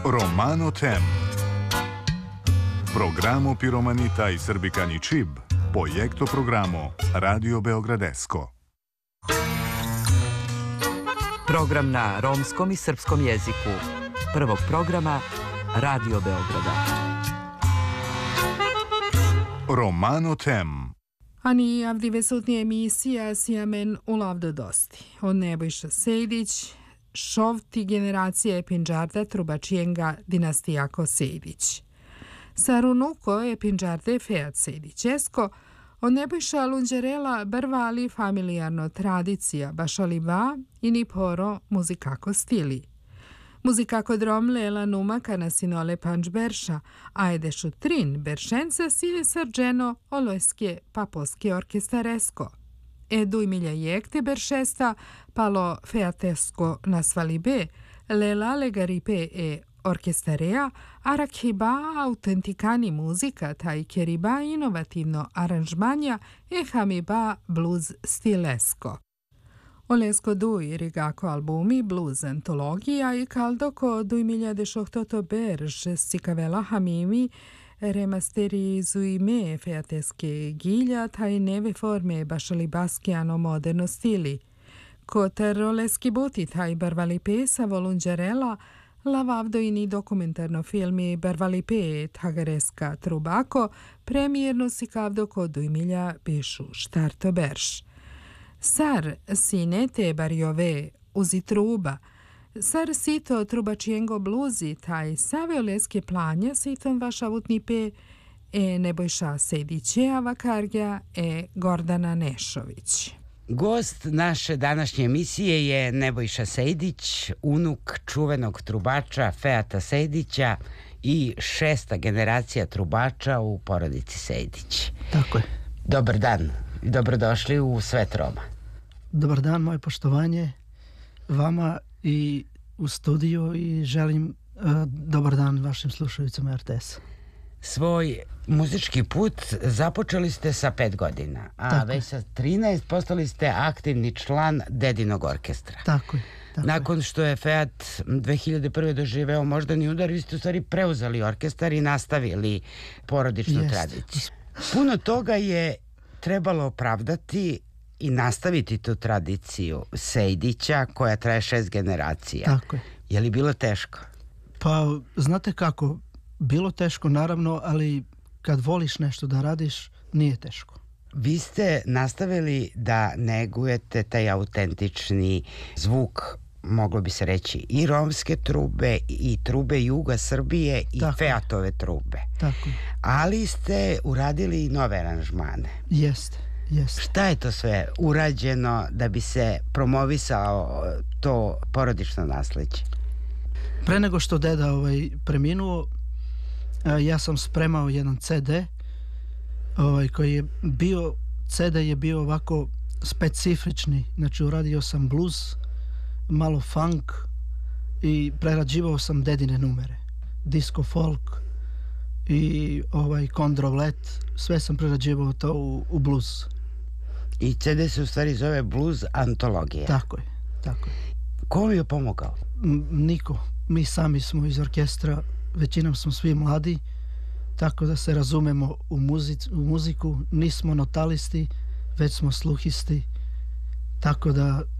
Romano Tem. Programo Piromanita i Srbikani Čib, projekto programo Radio Beogradesko. Program na romskom i srpskom jeziku. Prvog programa Radio Beograda. Romano Tem. Ani avdivesutni emisija Sijamen ulavdo dosti. Od Nebojša Sejdić, šovti generacije Pinđarda Trubačijenga dinastijako Sejdić. Sarunuko je Pinđarde Feat Sejdićesko, od Nebojša Lunđerela brvali familijarno tradicija bašaliva i niporo muzikako stili. Muzikako dromlela numaka na sinole Pančberša, a edešu trin beršenca sine sarđeno olojske paposke orkestaresko. Edu Emilja jekte beršesta palo featesko na svalibe, lela legaripe e orkestarea, arakhiba autentikani muzika taj keriba inovativno aranžmanja e hamiba blues stilesko. Olesko duj rigako albumi blues antologija i kaldoko 2018 berž sikavela hamimi remasterizuime feateske gilja taj neve forme bašalibaskiano moderno stili. Kotar oleski buti taj barvali pesa volunđarela lavavdojni dokumentarno filmi barvali pe tagareska trubako premijerno sikavdoko 2000 bišu štarto berž. Sar sinete barjove uzi truba, sar sito trubačijengo bluzi, taj save oleske planja sitom vaša vutnipe e Nebojša Sejdićeva kargja e Gordana Nešović. Gost naše današnje emisije je Nebojša Sejdić, unuk čuvenog trubača Feata Sejdića i šesta generacija trubača u porodici Sejdić. Tako je. Dobar dan i dobrodošli u Svet Roma. Dobar dan, moje poštovanje vama i u studiju i želim dobar dan vašim slušalicama RTS. Svoj muzički put započeli ste sa 5 godina, a tako već sa 13 postali ste aktivni član Dedinog orkestra. Tako je. Nakon što je Feat 2001. doživeo moždani udar, vi ste u stvari preuzeli orkestar i nastavili porodičnu tradiciju. Puno toga je trebalo opravdati i nastaviti tu tradiciju Sejdića koja traje 6 generacija. Tako je. Je li bilo teško? Pa, znate kako, bilo teško naravno, ali kad voliš nešto da radiš, nije teško. Vi ste nastavili da negujete taj autentični zvuk, moglo bi se reći, i romske trube i trube juga Srbije i tako Featove trube. Tako je. Ali ste uradili i nove aranžmane. Jeste. Šta je to sve urađeno da bi se promovisao to porodično nasleđe? Pre nego što deda preminuo, ja sam spremao jedan CD koji je bio, CD je bio ovako specifični, znači uradio sam blues, malo funk i prerađivao sam dedine numere, disco folk i kondrolet, sve sam prerađivao to u blues. I CD se u stvari zove Blues antologija. Tako je. Ko mi je pomogao? Niko. Mi sami smo iz orkestra, većinom smo svi mladi, tako da se razumemo u muziku, nismo notalisti, već smo sluhisti, tako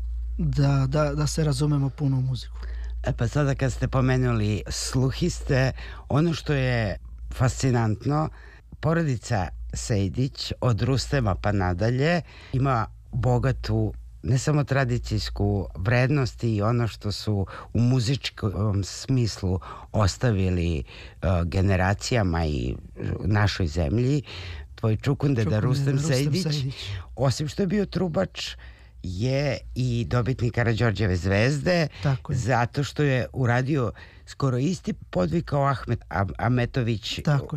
da se razumemo puno u muziku. Pa sada kad ste pomenuli sluhiste, ono što je fascinantno, porodica Sejdić od Rustema pa nadalje ima bogatu ne samo tradicijsku vrednost i ono što su u muzičkom smislu ostavili generacijama i našoj zemlji. Tvoj čukundeda Rustem Sejdić, osim što je bio trubač, je i dobitnik Karađorđeve zvezde, zato što je uradio skoro isti podvig kao Ahmet Ametović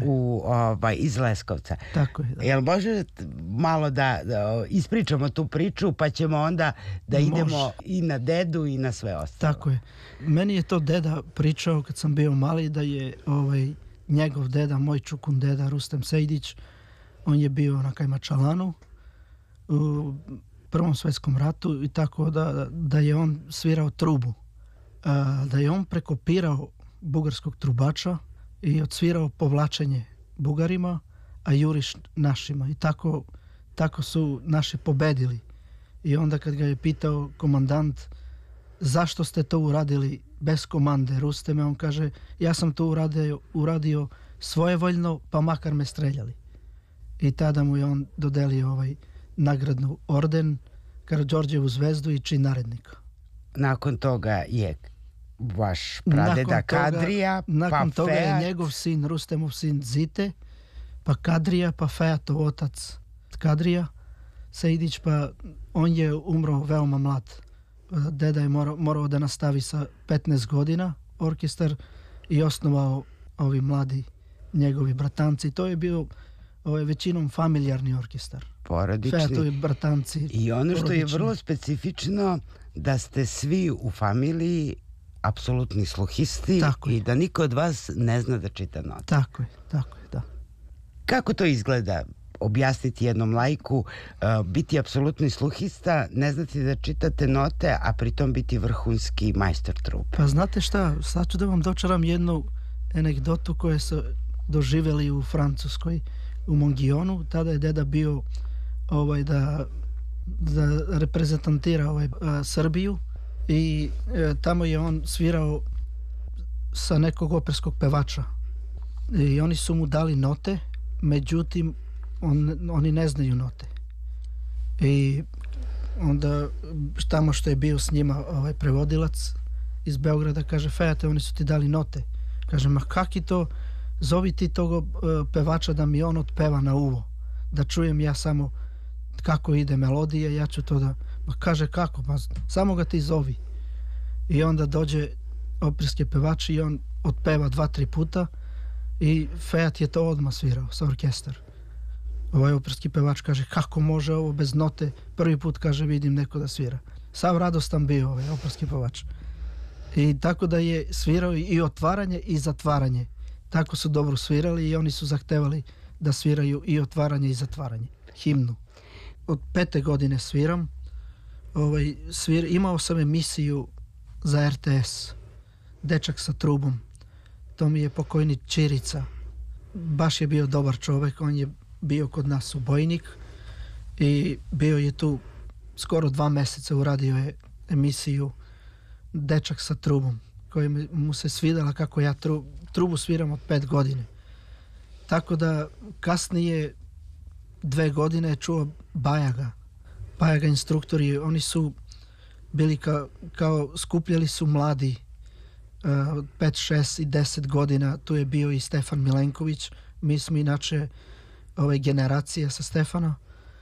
iz Leskovca. Tako je. Jel može malo da ispričamo tu priču, pa ćemo onda da idemo i na dedu i na sve ostalo. Tako je. Meni je to deda pričao kad sam bio mali, da je njegov deda, moj čukun deda Rustem Sejdić, on je bio na Kajmačalanu u Prvom svjetskom ratu i tako da je on svirao trubu, da je on prekopirao bugarskog trubača i odsvirao povlačenje Bugarima, a juriš našima. I tako su naši pobedili. I onda kad ga je pitao komandant zašto ste to uradili bez komande Rusteme, on kaže ja sam to uradio svojevoljno, pa makar me streljali. I tada mu je on dodelio nagradnu orden, Karađorđevu zvezdu i čin narednika. Nakon toga je vaš pradeda Kadrija, nakon pa toga Fejat. je njegov sin, Rustemov sin Zite, pa Kadrija, pa Fejatov otac Kadrija Sejdić, pa on je umro veoma mlad. Deda je morao da nastavi sa 15 godina orkestar i osnovao ovi mladi njegovi bratanci. To je bio većinom familijarni orkestar. Porodični. Fejatovi bratanci. I ono što je porodični. vrlo specifično, da ste svi u familiji apsolutni sluhisti i da niko od vas ne zna da čita note. Tako je, da. Kako to izgleda? Objasniti jednom laiku, biti apsolutni sluhista, ne znati da čitate note, a pritom biti vrhunski majstor trupe. Pa znate šta, sad ću da vam dočaram jednu anegdotu koju su doživjeli u Francuskoj, u Mongionu. Tada je deda bio da reprezentantira Srbiju i tamo je on svirao sa nekog operskog pevača i oni su mu dali note, međutim oni ne znaju note. I onda tamo što je bio s njima prevodilac iz Beograda kaže Fejate, oni su ti dali note. Kaže, ma kaki to, zovi ti tog pevača da mi on otpeva na uvo, da čujem ja samo kako ide melodija, ja ću to da... Ma kaže kako, pa samo ga ti zovi. I onda dođe operski pevač i on otpeva 2-3 puta i Fejat je to odmah svirao sa orkestar. Operski pevač kaže kako može ovo bez note, prvi put kaže vidim neko da svira. Sav radostan bio operski pevač. I tako da je svirao i otvaranje i zatvaranje. Tako su dobro svirali i oni su zahtevali da sviraju i otvaranje i zatvaranje. Himnu. Od 5. godine sviram. Imao sam emisiju za RTS. Dečak sa trubom. To mi je pokojni Čirica. Baš je bio dobar čovek. On je bio kod nas ubojnik i bio je tu skoro 2 meseca, uradio je emisiju Dečak sa trubom, koja mu se svidala kako ja trubu sviram od 5 godine. Tako da kasnije 2 godine je čuo Bajaga instruktori, oni su bili kao skupljali su mladi 5, 6 i 10 godina, tu je bio i Stefan Milenković, mi smo inače generacija sa Stefana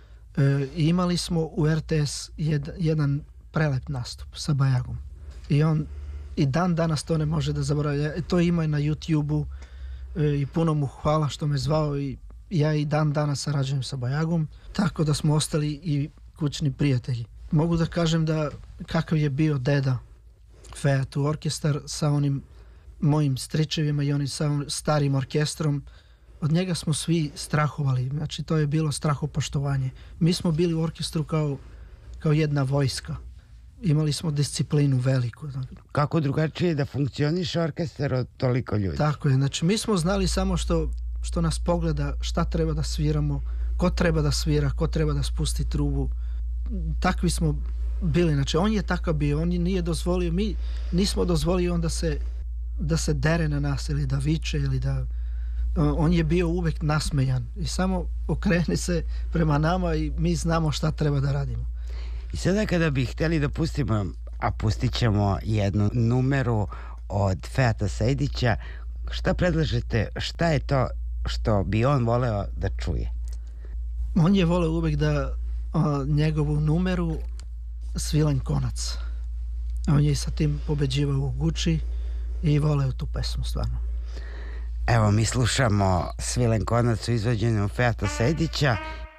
i imali smo u RTS jedan prelep nastup sa Bajagom i on i dan danas to ne može da zaboravlja, to ima i na YouTube-u i puno mu hvala što me zvao i ja i dan danas sarađujem sa Bajagom, tako da smo ostali i kućni prijatelji. Mogu da kažem da kakav je bio deda Fejat u orkestar sa onim mojim stričevima i onim starim orkestrom. Od njega smo svi strahovali, znači to je bilo strahopoštovanje. Mi smo bili u orkestru kao jedna vojska. Imali smo disciplinu veliku. Kako drugačije da funkcioniše orkestar od toliko ljudi? Tako je, znači mi smo znali samo što nas pogleda, šta treba da sviramo, ko treba da svira, ko treba da spusti trubu. Takvi smo bili, znači on je takav bio, on nije dozvolio, mi nismo dozvolili on da se dere na nas ili da viče ili da... On je bio uvek nasmejan i samo okrene se prema nama i mi znamo šta treba da radimo. I sada kada bi htjeli da pustimo, a pustit ćemo jednu numeru od Fejata Sejdića, šta predlažete, šta je to što bi on voleo da čuje? On je voleo uvek da njegovu numeru Svilen konac. On je sa tim pobeđivao u Guči i voleo tu pesmu stvarno. Evo mi slušamo Svilen konac u izvođenju Fejata Sejdića